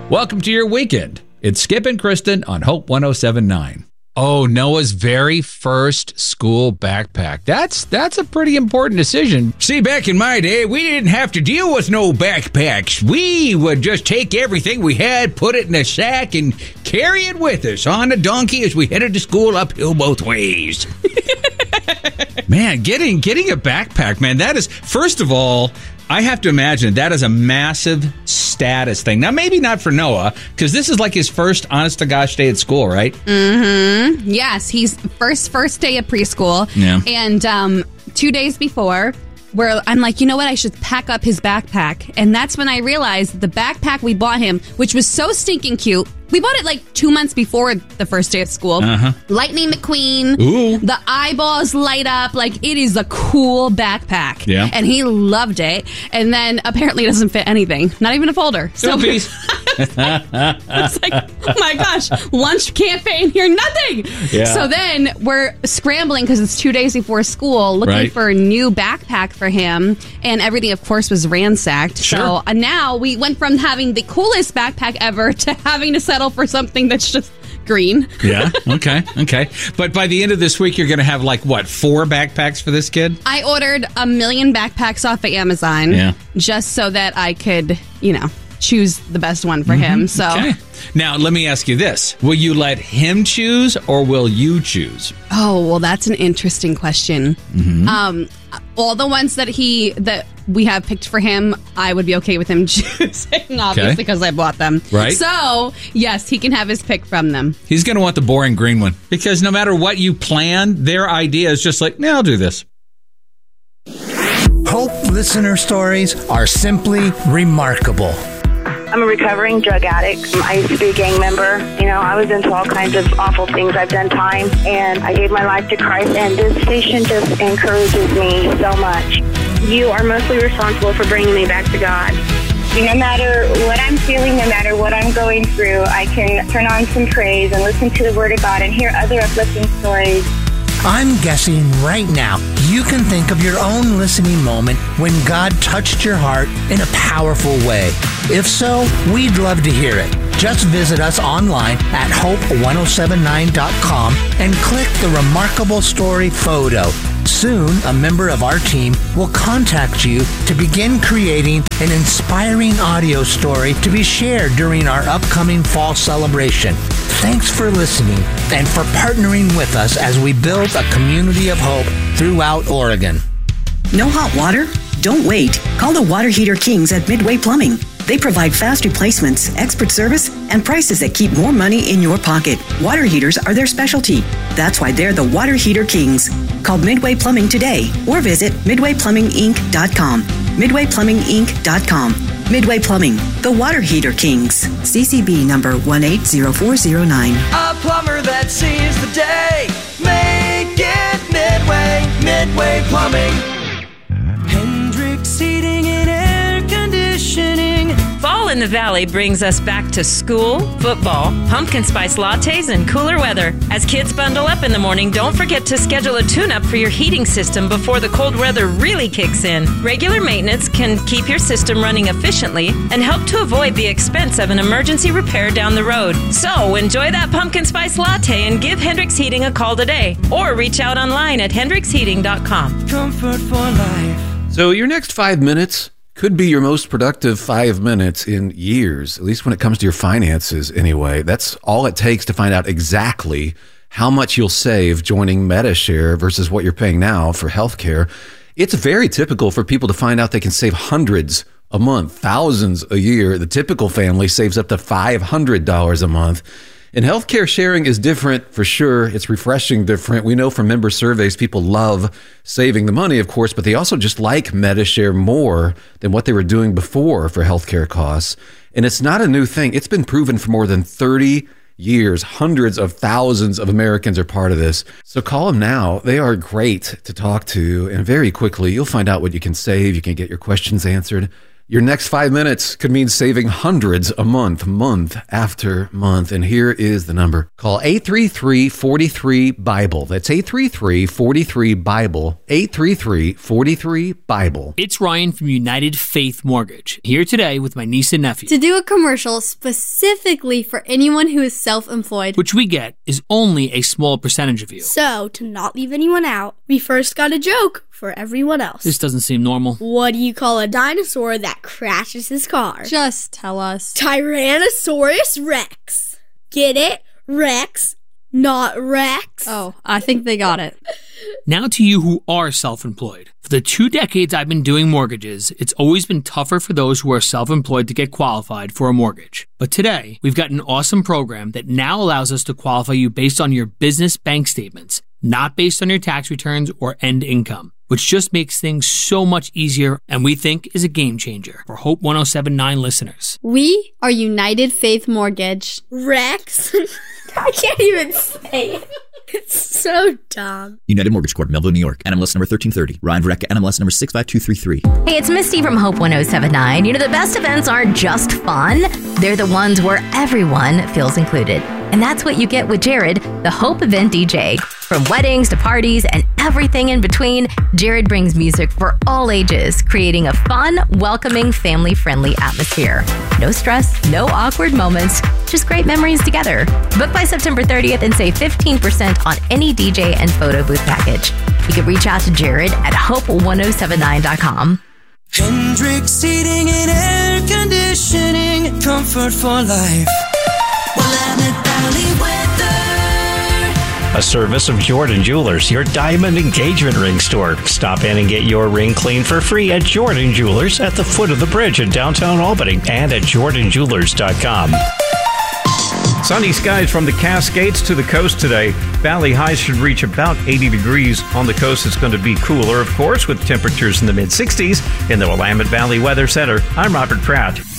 Welcome to your weekend. It's Skip and Kristen on Hope 107.9. Oh, Noah's very first school backpack. That's a pretty important decision. See, back in my day, we didn't have to deal with no backpacks. We would just take everything we had, put it in a sack, and carry it with us on a donkey as we headed to school uphill both ways. Man, getting a backpack, man, that is, first of all, I have to imagine that is a massive status thing. Now, maybe not for Noah, because this is like his first honest-to-gosh day at school, right? Mm-hmm. Yes, he's first day of preschool. Yeah. And 2 days before, where I'm like, you know what? I should pack up his backpack. And that's when I realized the backpack we bought him, which was so stinking cute. We bought it like 2 months before the first day of school. Uh-huh. Lightning McQueen. Ooh. The eyeballs light up. Like, it is a cool backpack. Yeah. And he loved it. And then apparently it doesn't fit anything. Not even a folder. So piece. It's like, oh my gosh, lunch can't fit in here, nothing. Yeah. So then we're scrambling because it's 2 days before school, looking for a new backpack for him. And everything, of course, was ransacked. Sure. So now we went from having the coolest backpack ever to having to settle for something that's just green. Yeah, okay. But by the end of this week, you're going to have like, what, 4 backpacks for this kid? I ordered 1 million backpacks off of Amazon just so that I could, choose the best one for him. So Okay. Now, let me ask you this. Will you let him choose or will you choose? Oh, well, that's an interesting question. Mm-hmm. All the ones that we have picked for him, I would be okay with him choosing, obviously, because I bought them. Right. So, yes, he can have his pick from them. He's going to want the boring green one because no matter what you plan, their idea is just like, yeah, I'll do this. Hope listener stories are simply remarkable. I'm a recovering drug addict. I used to be a gang member. I was into all kinds of awful things. I've done time, and I gave my life to Christ, and this station just encourages me so much. You are mostly responsible for bringing me back to God. No matter what I'm feeling, no matter what I'm going through, I can turn on some praise and listen to the Word of God and hear other uplifting stories. I'm guessing right now you can think of your own listening moment when God touched your heart in a powerful way. If so, we'd love to hear it. Just visit us online at hope1079.com and click the Remarkable Story photo. Soon, a member of our team will contact you to begin creating an inspiring audio story to be shared during our upcoming fall celebration. Thanks for listening and for partnering with us as we build a community of hope throughout Oregon. No hot water? Don't wait. Call the Water Heater Kings at Midway Plumbing. They provide fast replacements, expert service, and prices that keep more money in your pocket. Water heaters are their specialty. That's why they're the Water Heater Kings. Call Midway Plumbing today or visit MidwayPlumbingInc.com. MidwayPlumbingInc.com. Midway Plumbing, the Water Heater Kings. CCB number 180409. A plumber that sees the day. Make it Midway. Midway Plumbing. Hendrix Heating and Air Conditioning. Fall in the Valley brings us back to school, football, pumpkin spice lattes, and cooler weather. As kids bundle up in the morning, don't forget to schedule a tune-up for your heating system before the cold weather really kicks in. Regular maintenance can keep your system running efficiently and help to avoid the expense of an emergency repair down the road. So enjoy that pumpkin spice latte and give Hendrix Heating a call today, or reach out online at hendrixheating.com. Comfort for life. So your next 5 minutes could be your most productive 5 minutes in years, at least when it comes to your finances anyway. That's all it takes to find out exactly how much you'll save joining Medi-Share versus what you're paying now for healthcare. It's very typical for people to find out they can save hundreds a month, thousands a year. The typical family saves up to $500 a month. And healthcare sharing is different for sure. It's refreshing different. We know from member surveys, people love saving the money, of course, but they also just like Medi-Share more than what they were doing before for healthcare costs. And it's not a new thing. It's been proven for more than 30 years. Hundreds of thousands of Americans are part of this. So call them now. They are great to talk to. And very quickly, you'll find out what you can save. You can get your questions answered. Your next 5 minutes could mean saving hundreds a month after month. And here is the number. Call 833-43-BIBLE. That's 833-43-BIBLE. 833-43-BIBLE. It's Ryan from United Faith Mortgage, here today with my niece and nephew. To do a commercial specifically for anyone who is self-employed, Which we get is only a small percentage of you. So, to not leave anyone out, we first got a joke for everyone else. This doesn't seem normal. What do you call a dinosaur that crashes his car? Just tell us. Tyrannosaurus Rex. Get it? Rex, not Rex. Oh, I think they got it. Now to you who are self-employed. For the 2 decades I've been doing mortgages, it's always been tougher for those who are self-employed to get qualified for a mortgage. But today, we've got an awesome program that now allows us to qualify you based on your business bank statements, not based on your tax returns or end income, which just makes things so much easier and we think is a game changer for Hope 107.9 listeners. We are United Faith Mortgage. Rex? I can't even say it. It's so dumb. United Mortgage Corp, Melville, New York. NMLS number 1330. Ryan Verrecka, NMLS number 65233. Hey, it's Misty from Hope 107.9. You know, the best events aren't just fun. They're the ones where everyone feels included. And that's what you get with Jared, the Hope Event DJ. From weddings to parties and everything in between, Jared brings music for all ages, creating a fun, welcoming, family-friendly atmosphere. No stress, no awkward moments, just great memories together. Book by September 30th and save 15% on any DJ and photo booth package. You can reach out to Jared at hope1079.com. Hendrix Heating and Air Conditioning, comfort for life. Willamette Valley weather. A service of Jordan Jewelers, your diamond engagement ring store. Stop in and get your ring cleaned for free at Jordan Jewelers at the foot of the bridge in downtown Albany and at jordanjewelers.com. Sunny skies from the Cascades to the coast today. Valley highs should reach about 80 degrees. On the coast, it's going to be cooler, of course, with temperatures in the mid-60s. In the Willamette Valley Weather Center, I'm Robert Pratt.